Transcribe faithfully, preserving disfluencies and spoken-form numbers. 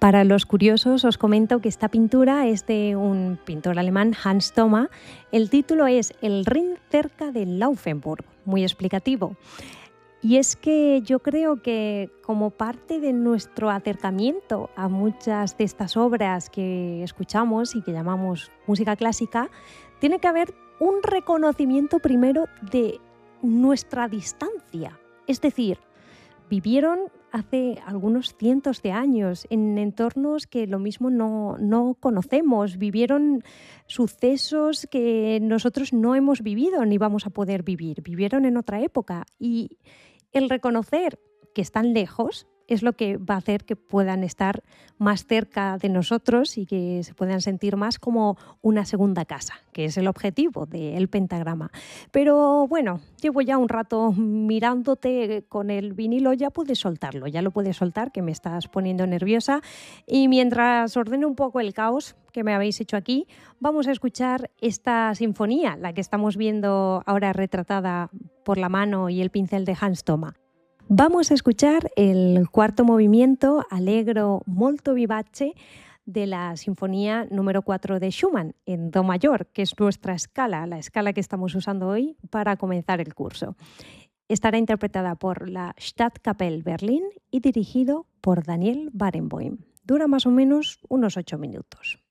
Para los curiosos os comento que esta pintura es de un pintor alemán, Hans Thoma. El título es El Rin cerca de Laufenburg, muy explicativo. Y es que yo creo que como parte de nuestro acercamiento a muchas de estas obras que escuchamos y que llamamos música clásica, tiene que haber un reconocimiento primero de nuestra distancia. Es decir, vivieron hace algunos cientos de años en entornos que lo mismo no, no conocemos, vivieron sucesos que nosotros no hemos vivido ni vamos a poder vivir, vivieron en otra época y el reconocer que están lejos es lo que va a hacer que puedan estar más cerca de nosotros y que se puedan sentir más como una segunda casa, que es el objetivo del pentagrama. Pero bueno, llevo ya un rato mirándote con el vinilo, ya puedes soltarlo, ya lo puedes soltar, que me estás poniendo nerviosa. Y mientras ordeno un poco el caos que me habéis hecho aquí, vamos a escuchar esta sinfonía, la que estamos viendo ahora retratada por la mano y el pincel de Hans Thoma. Vamos a escuchar el cuarto movimiento, Allegro molto vivace, de la Sinfonía número cuatro de Schumann, en Do mayor, que es nuestra escala, la escala que estamos usando hoy para comenzar el curso. Estará interpretada por la Stadtkapelle Berlin y dirigido por Daniel Barenboim. Dura más o menos unos ocho minutos.